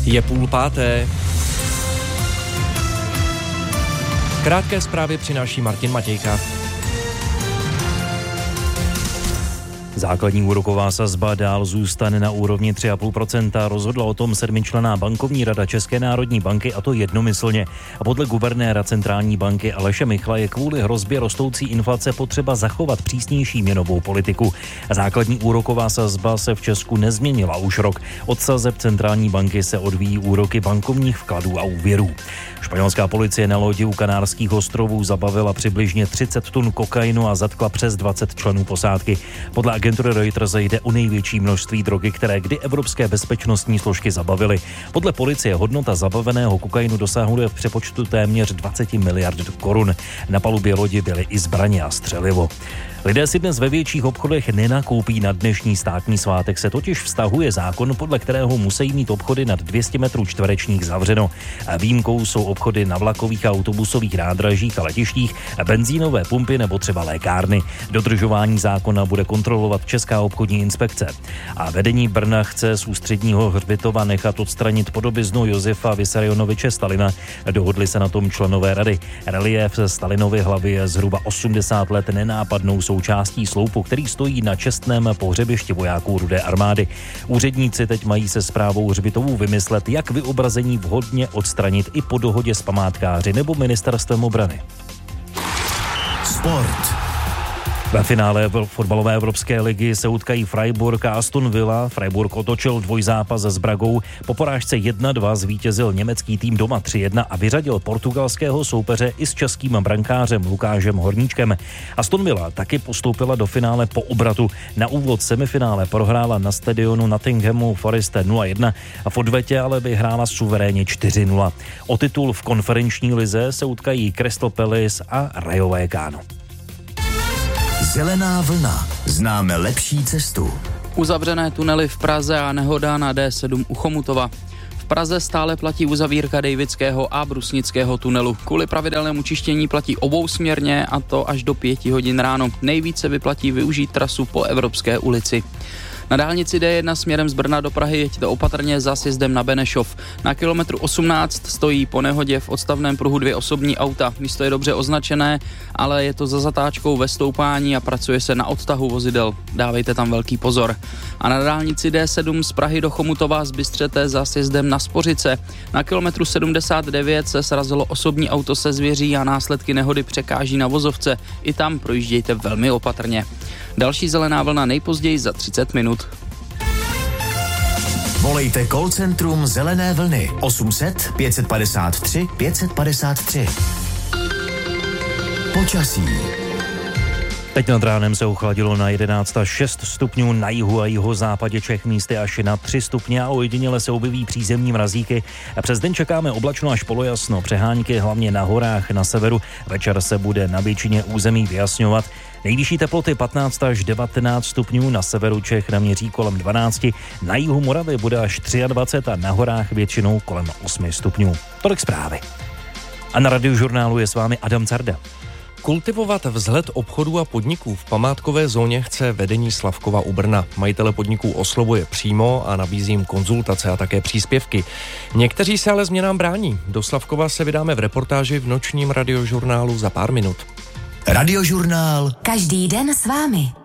Je 4:30. Krátké zprávy přináší Martin Matějka. Základní úroková sazba dál zůstane na úrovni 3,5%. Rozhodla o tom 7členná bankovní rada České národní banky, a to jednomyslně. A podle guvernéra centrální banky Aleše Michla je kvůli hrozbě rostoucí inflace potřeba zachovat přísnější měnovou politiku. Základní úroková sazba se v Česku nezměnila už rok. Od sazeb centrální banky se odvíjí úroky bankovních vkladů a úvěrů. Španělská policie na lodi u Kanárských ostrovů zabavila přibližně 30 tun kokainu a zatkla přes 20 členů posádky. Podle agentury Reuters jde o největší množství drogy, které kdy evropské bezpečnostní složky zabavily. Podle policie hodnota zabaveného kokainu dosahuje v přepočtu téměř 20 miliard korun. Na palubě lodi byly i zbraně a střelivo. Lidé si dnes ve větších obchodech nenakoupí na dnešní státní svátek, se totiž vztahuje zákon, podle kterého musí mít obchody nad 200 metrů čtverečních zavřeno. Výjimkou jsou obchody na vlakových a autobusových nádražích a letištích, benzínové pumpy nebo třeba lékárny. Dodržování zákona bude kontrolovat Česká obchodní inspekce. A vedení Brna chce z ústředního hřbitova nechat odstranit podobiznu Josefa Vissarionoviče Stalina. Dohodli se na tom členové rady. Reliéf Stalinovy hlavy je zhruba 80 let nenápadnou součástí sloupu, který stojí na čestném pohřebišti vojáků Rudé armády. Úředníci teď mají se správou hřbitovů vymyslet, jak vyobrazení vhodně odstranit i po dohodě s památkáři nebo ministerstvem obrany. Sport. Ve finále fotbalové evropské ligy se utkají Freiburg a Aston Villa. Freiburg otočil dvojzápas s Bragou. Po porážce 1-2 zvítězil německý tým doma 3-1 a vyřadil portugalského soupeře i s českým brankářem Lukášem Horníčkem. Aston Villa taky postoupila do finále po obratu. Na úvod semifinále prohrála na stadionu Nottinghamu Forest 0-1 a v odvetě ale vyhrála suverénně 4-0. O titul v konferenční lize se utkají Crystal Palace a Rayo Vallecano. Zelená vlna. Známe lepší cestu. Uzavřené tunely v Praze a nehoda na D7 u Chomutova. V Praze stále platí uzavírka Dejvického a Brusnického tunelu. Kvůli pravidelnému čištění platí obousměrně, a to až do 5 hodin ráno. Nejvíce vyplatí využít trasu po Evropské ulici. Na dálnici D1 směrem z Brna do Prahy jeďte opatrně za sjezdem na Benešov. Na kilometru 18 stojí po nehodě v odstavném pruhu 2 osobní auta. Místo je dobře označené, ale je to za zatáčkou ve stoupání a pracuje se na odtahu vozidel. Dávejte tam velký pozor. A na dálnici D7 z Prahy do Chomutova zbystřete za sjezdem na Spořice. Na kilometru 79 se srazilo osobní auto se zvěří a následky nehody překáží na vozovce. I tam projíždějte velmi opatrně. Další zelená vlna nejpozději za 30 minut. Volejte call centrum Zelené vlny 800 553 553. Počasí. Teď nad ránem se ochladilo na 11 až 6 stupňů, na jihu a jihozápadě Čech místy až na 3 stupně a ojediněle se objeví přízemní mrazíky. Přes den čekáme oblačno až polojasno, přehánky hlavně na horách na severu. Večer se bude na většině území vyjasňovat. Nejvyšší teploty 15 až 19 stupňů, na severu Čech naměří kolem 12, na jihu Moravy bude až 23 a na horách většinou kolem 8 stupňů. Tolik zprávy. A na Radiožurnálu je s vámi Adam Carda. Kultivovat vzhled obchodů a podniků v památkové zóně chce vedení Slavkova u Brna. Majitele podniků oslovuje přímo a nabízí jim konzultace a také příspěvky. Někteří se ale změnám brání. Do Slavkova se vydáme v reportáži v nočním Radiožurnálu za pár minut. Radiožurnál. Každý den s vámi.